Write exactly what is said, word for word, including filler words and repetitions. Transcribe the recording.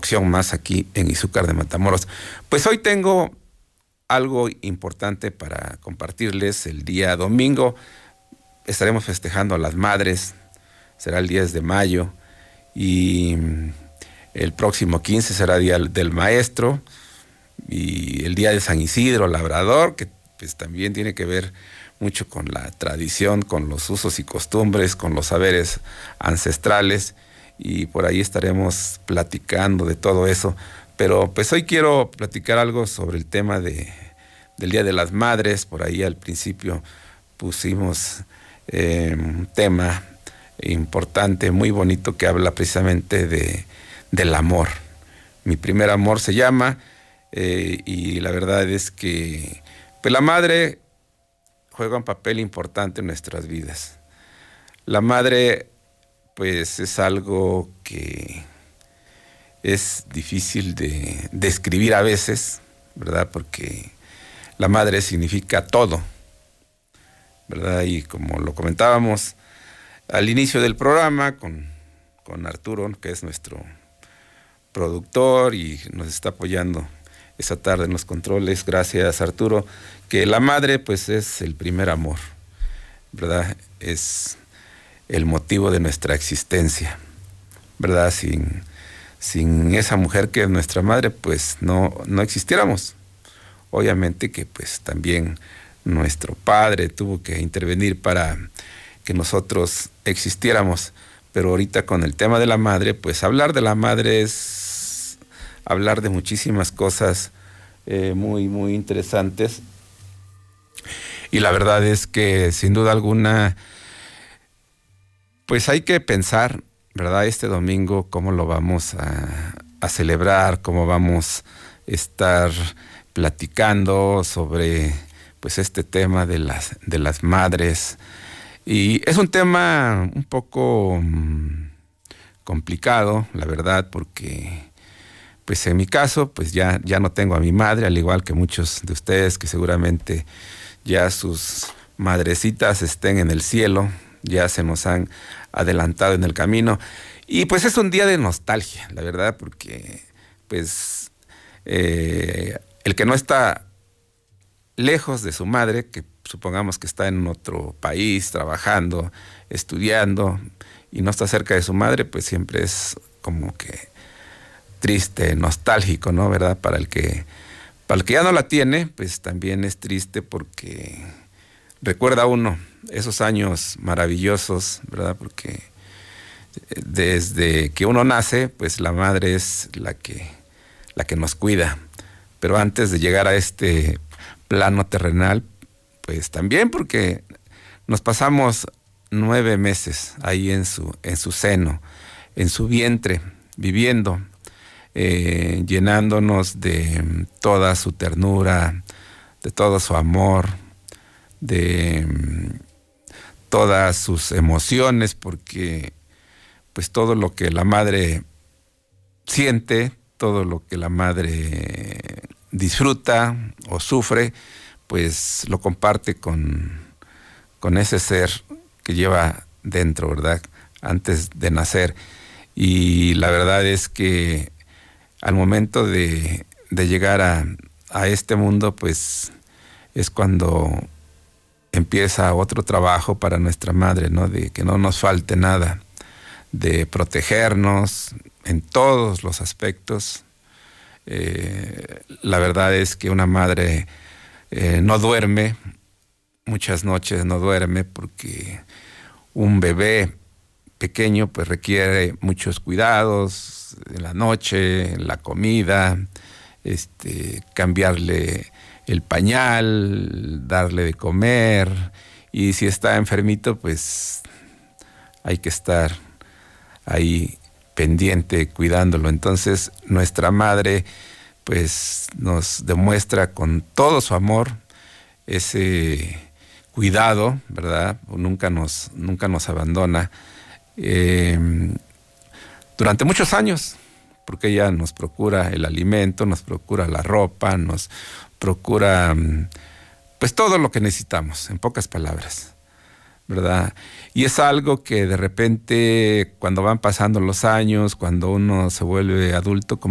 opción más aquí en Izúcar de Matamoros. Pues hoy tengo algo importante para compartirles. El día domingo estaremos festejando a las madres, será el diez de mayo, y el próximo quince será Día del Maestro, y el día de San Isidro Labrador, que pues también tiene que ver mucho con la tradición, con los usos y costumbres, con los saberes ancestrales, y por ahí estaremos platicando de todo eso. Pero pues hoy quiero platicar algo sobre el tema de, del Día de las Madres. Por ahí al principio pusimos eh, un tema importante, muy bonito, que habla precisamente de, del amor. Mi primer amor se llama, eh, y la verdad es que pues la madre juega un papel importante en nuestras vidas. La madre, pues, es algo que es difícil de describir a veces, ¿verdad? Porque la madre significa todo, ¿verdad? Y como lo comentábamos al inicio del programa con, con Arturo, que es nuestro productor y nos está apoyando esta tarde en los controles, gracias Arturo, que la madre pues es el primer amor, ¿verdad? Es el motivo de nuestra existencia, ¿verdad? Sin, sin esa mujer que es nuestra madre, pues no, no existiéramos. Obviamente que pues también nuestro padre tuvo que intervenir para que nosotros existiéramos, pero ahorita con el tema de la madre, pues hablar de la madre es hablar de muchísimas cosas eh, muy, muy interesantes. Y la verdad es que sin duda alguna, pues hay que pensar, ¿verdad? Este domingo cómo lo vamos a, a celebrar, cómo vamos a estar platicando sobre pues este tema de las, de las madres. Y es un tema un poco mmm, complicado, la verdad, porque pues en mi caso, pues ya, ya no tengo a mi madre, al igual que muchos de ustedes que seguramente ya sus madrecitas estén en el cielo, ya se nos han adelantado en el camino. Y pues es un día de nostalgia, la verdad, porque pues eh, el que no está lejos de su madre, que supongamos que está en otro país trabajando, estudiando, y no está cerca de su madre, pues siempre es como que triste, nostálgico, ¿no? ¿Verdad? Para el que, para el que ya no la tiene, pues también es triste porque recuerda uno esos años maravillosos, ¿verdad? Porque desde que uno nace, pues la madre es la que, la que nos cuida. Pero antes de llegar a este plano terrenal, pues también porque nos pasamos nueve meses ahí en su, en su seno, en su vientre, viviendo, Eh, llenándonos de toda su ternura, de todo su amor, de um, todas sus emociones, porque pues todo lo que la madre siente, todo lo que la madre disfruta o sufre, pues lo comparte con, con ese ser que lleva dentro, ¿verdad? Antes de nacer. Y la verdad es que al momento de, de llegar a, a este mundo, pues es cuando empieza otro trabajo para nuestra madre, ¿no? De que no nos falte nada, de protegernos en todos los aspectos. Eh, la verdad es que una madre eh, no duerme, muchas noches no duerme, porque un bebé pequeño pues requiere muchos cuidados en la noche, en la comida, este, cambiarle el pañal, darle de comer, y si está enfermito pues hay que estar ahí pendiente, cuidándolo. Entonces nuestra madre pues nos demuestra con todo su amor ese cuidado, ¿verdad? Nunca nos, nunca nos abandona. Eh, durante muchos años, porque ella nos procura el alimento, nos procura la ropa, nos procura pues todo lo que necesitamos, en pocas palabras, ¿verdad? Y es algo que de repente cuando van pasando los años, cuando uno se vuelve adulto, como